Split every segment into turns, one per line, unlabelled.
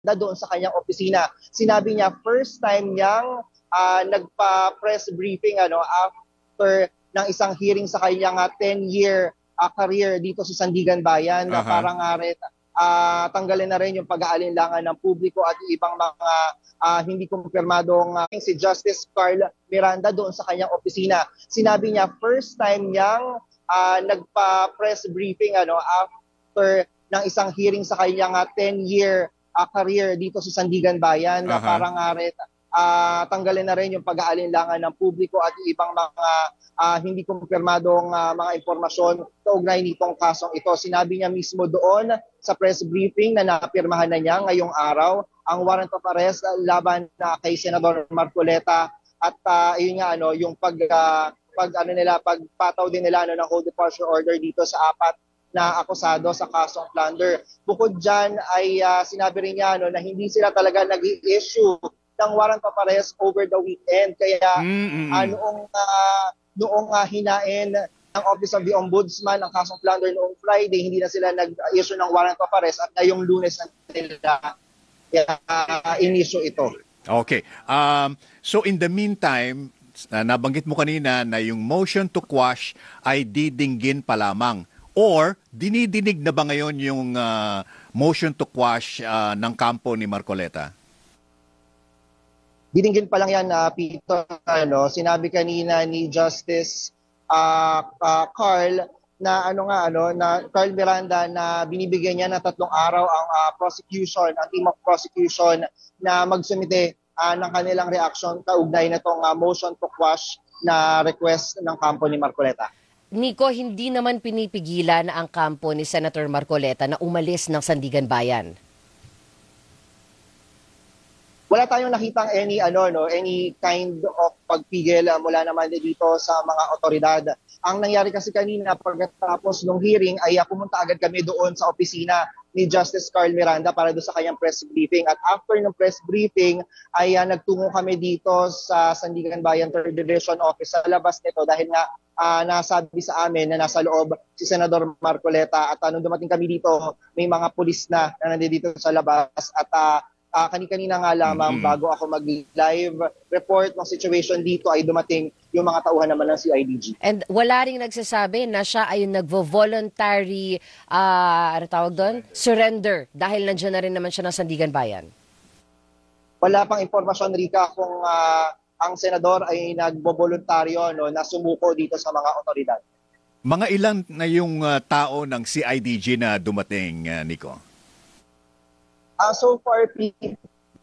doon sa kanyang opisina. Sinabi niya first time niyang nagpa-press briefing after ng isang hearing sa kanyang 10-year career dito sa Sandigan Bayan na parang tanggalin na rin yung pag-aalinlangan ng publiko at ibang mga hindi kumpirmadong si Justice Carl Miranda doon sa kanyang opisina. Sinabi niya first time niyang nagpa-press briefing after ng isang hearing sa kanyang 10-year career dito sa Sandigan Bayan na parang tanggalin na rin yung pag-aalinlangan ng publiko at ibang mga hindi kumpirmadong mga impormasyon kaugnay nitong kasong ito. Sinabi niya mismo doon sa press briefing na napirmahan na niya ngayong araw ang warrant of arrest laban kay Senador Marcoleta at yun nga yung pagpataw din nila ng hold departure order dito sa 4 na akusado sa kasong plunder. Bukod dyan ay sinabi rin niya na hindi sila talaga nag-i-issue ng warrant of arrest over the weekend. Kaya noong hinain ng Office of the Ombudsman ang kasong plunder noong Friday, hindi na sila nag-issue ng warrant of arrest at ngayong Lunes na nila in-issue ito.
Okay. So in the meantime, nabanggit mo kanina na yung motion to quash ay didinggin pa lamang. Or, dinidinig na ba ngayon yung motion to quash ng kampo ni Marcoleta?
Dininggin pa lang yan, Peter. Sinabi kanina ni Justice Carl na Carl Miranda na binibigyan niya na 3 araw ang team of prosecution na magsumite ng kanilang reaction kaugnay na itong motion to quash na request ng kampo ni Marcoleta.
Nico, hindi naman pinipigilan ang kampo ni Senator Marcoleta na umalis ng Sandigan Bayan.
Wala tayong nakitang any kind of pagpigil mula naman dito sa mga otoridad. Ang nangyari kasi kanina pagkatapos ng hearing ay pumunta agad kami doon sa opisina ni Justice Carl Miranda para doon sa kanyang press briefing. At after ng press briefing ay nagtungo kami dito sa Sandigan Bayan 3rd Division Office sa labas nito dahil nga nasabi sa amin na nasa loob si Senador Marcoleta at nung dumating kami dito may mga pulis na nandito sa labas at kani-kanina nga lamang bago ako mag-live report ng situation dito ay dumating yung mga tauhan naman ng CIDG.
And wala ring nagsasabi na siya ay nagvo-voluntary surrender dahil nandiyan na rin naman siya ng Sandigan Bayan?
Wala pang impormasyon, Rika, kung ang senador ay nagbo-voluntaryo na sumuko dito sa mga otoridad.
Mga ilan na yung tao ng CIDG na dumating, Nico?
So far, Peter,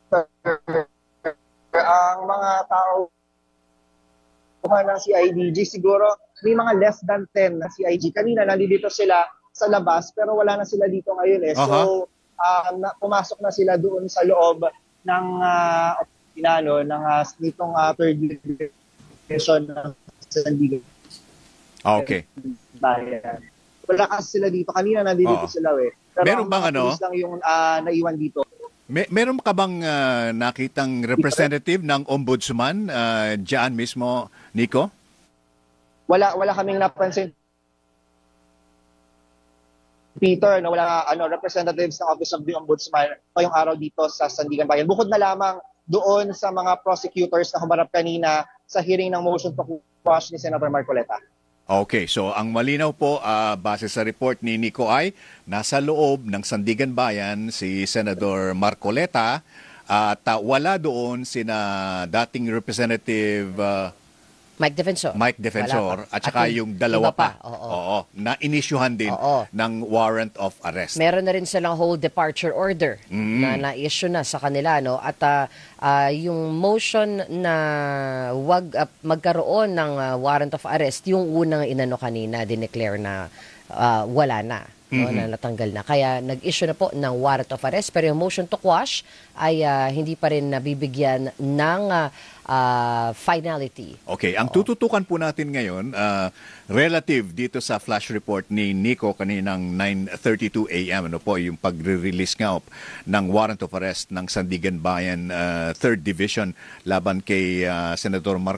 ang mga tao ng CIDG, siguro may mga less than 10 na CIG. Kanina nandito sila sa labas pero wala na sila dito ngayon . So, pumasok na sila doon sa loob ng nitong 3rd division ng Sandigan.
Okay.
Bayan. Wala kasi sila dito. Kanina nandito sila . Pero
meron bang
lang yung naiwan dito.
Meron ka bang nakitang representative ng Ombudsman diyan mismo, Nico?
Wala kaming napansin, Peter, na wala representatives ng Office of the Ombudsman ngayong araw dito sa Sandigan Bayan. Bukod na lamang doon sa mga prosecutors na humarap kanina sa hearing ng motion to quash ni Senator Marcoleta.
Okay, so ang malinaw po, base sa report ni Nico ay nasa loob ng Sandigan Bayan si Senador Marcoleta at wala doon sina dating Representative
Mike
Defensor at saka yung dalawa pa. Oo, na inisyuhan din ng warrant of arrest.
Meron na rin silang hold departure order na na-issue na sa kanila. At yung motion na wag magkaroon ng warrant of arrest, yung unang inano kanina, dineclare na wala na. Na natanggal na. Kaya nag-issue na po ng warrant of arrest pero yung motion to quash ay hindi pa rin nabibigyan ng finality.
Okay, ang tututukan po natin ngayon relative dito sa flash report ni Nico kaninang 9:32 AM yung pagre-release nga ng warrant of arrest ng Sandigan Bayan 3rd Division laban kay Senador